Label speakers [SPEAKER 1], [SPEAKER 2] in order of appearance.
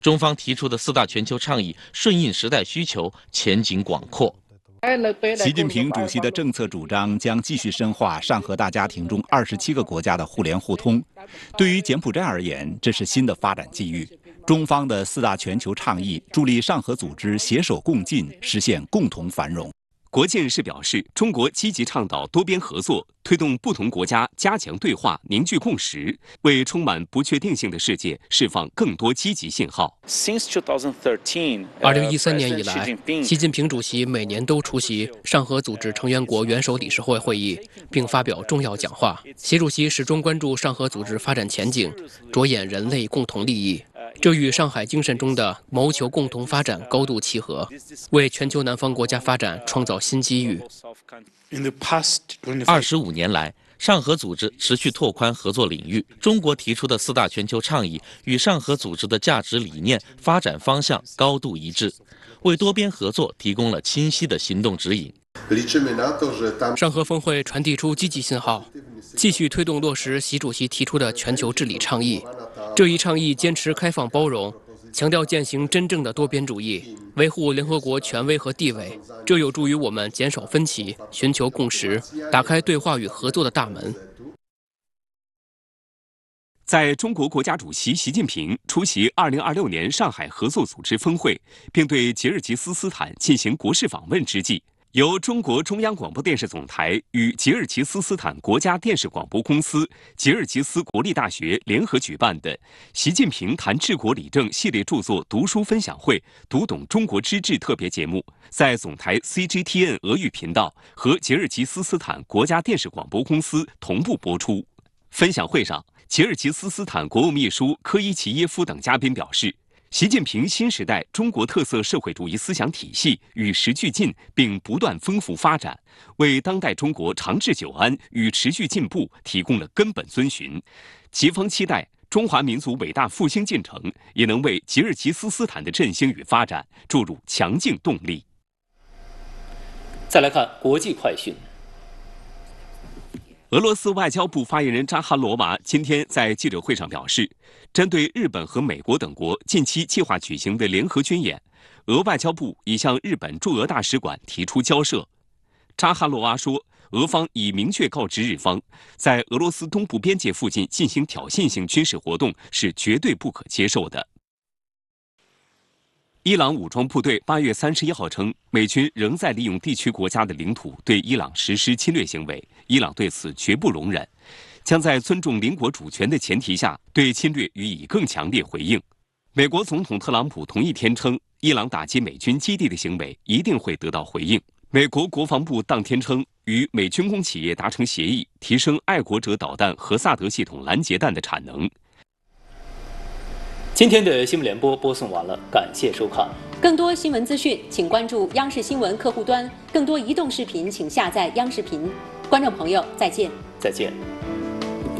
[SPEAKER 1] 中方提出的4大全球倡议顺应时代需求，前景广阔。
[SPEAKER 2] 习近平主席的政策主张将继续深化上合大家庭中27个国家的互联互通。对于柬埔寨而言，这是新的发展机遇。中方的4大全球倡议助力上合组织携手共进，实现共同繁荣。
[SPEAKER 3] 国建士表示，中国积极倡导多边合作，推动不同国家加强对话、凝聚共识，为充满不确定性的世界释放更多积极信号。
[SPEAKER 4] 2013年以来，习近平主席每年都出席上合组织成员国元首理事会会议，并发表重要讲话。习主席始终关注上合组织发展前景，着眼人类共同利益。这与上海精神中的谋求共同发展高度契合，为全球南方国家发展创造新机遇。
[SPEAKER 1] 25年来，上合组织持续拓宽合作领域。中国提出的4大全球倡议与上合组织的价值理念、发展方向高度一致，为多边合作提供了清晰的行动指引。
[SPEAKER 4] 上合峰会传递出积极信号，继续推动落实习主席提出的全球治理倡议。这一倡议坚持开放包容，强调践行真正的多边主义，维护联合国权威和地位。这有助于我们减少分歧，寻求共识，打开对话与合作的大门。
[SPEAKER 3] 在中国国家主席习近平出席2026年上海合作组织峰会，并对吉尔吉斯斯坦进行国事访问之际，由中国中央广播电视总台与吉尔吉斯斯坦国家电视广播公司、吉尔吉斯国立大学联合举办的习近平谈治国理政系列著作读书分享会“读懂中国之治”特别节目，在总台 CGTN 俄语频道和吉尔吉斯斯坦国家电视广播公司同步播出。分享会上，吉尔吉斯斯坦国务秘书科伊齐耶夫等嘉宾表示，习近平新时代中国特色社会主义思想体系与时俱进，并不断丰富发展，为当代中国长治久安与持续进步提供了根本遵循。其方期待中华民族伟大复兴进程也能为吉尔吉斯斯坦的振兴与发展注入强劲动力。
[SPEAKER 5] 再来看国际快讯。
[SPEAKER 3] 俄罗斯外交部发言人扎哈罗娃今天在记者会上表示，针对日本和美国等国近期计划举行的联合军演，俄外交部已向日本驻俄大使馆提出交涉。扎哈罗娃说，俄方已明确告知日方，在俄罗斯东部边界附近进行挑衅性军事活动是绝对不可接受的。伊朗武装部队8月31号称，美军仍在利用地区国家的领土对伊朗实施侵略行为，伊朗对此绝不容忍，将在尊重邻国主权的前提下对侵略予以更强烈回应。美国总统特朗普同一天称，伊朗打击美军基地的行为一定会得到回应。美国国防部当天称，与美军工企业达成协议，提升爱国者导弹和萨德系统拦截弹的产能。
[SPEAKER 5] 今天的新闻联播播送完了，感谢收看。
[SPEAKER 6] 更多新闻资讯，请关注央视新闻客户端；更多移动视频，请下载央视频。观众朋友，再见。
[SPEAKER 5] 再见。